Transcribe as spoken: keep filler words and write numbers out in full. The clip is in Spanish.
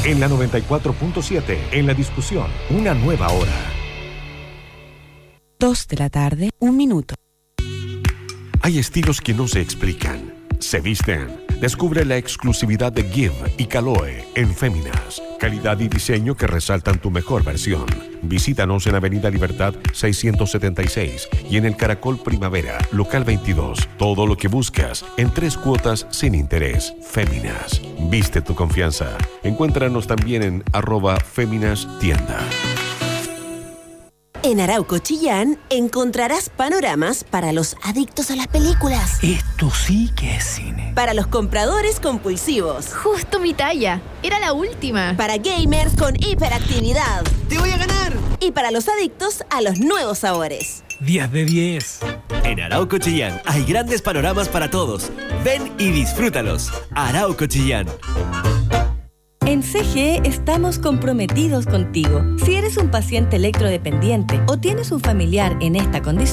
En la noventa y cuatro punto siete, en la discusión, una nueva hora. Dos de la tarde, un minuto. Hay estilos que no se explican, se visten. Descubre la exclusividad de Give y Caloe en Féminas. Calidad y diseño que resaltan tu mejor versión. Visítanos en Avenida Libertad seiscientos setenta y seis y en el Caracol Primavera, local veintidós. Todo lo que buscas en tres cuotas sin interés. Féminas. Viste tu confianza. Encuéntranos también en arroba Féminas Tienda. En Arauco Chillán encontrarás panoramas para los adictos a las películas. Esto sí que es cine. Para los compradores compulsivos. Justo mi talla. Era la última. Para gamers con hiperactividad. ¡Te voy a ganar! Y para los adictos a los nuevos sabores. diez de diez. En Arauco Chillán hay grandes panoramas para todos. Ven y disfrútalos. Arauco Chillán. En C G E estamos comprometidos contigo. Si eres un paciente electrodependiente o tienes un familiar en esta condición,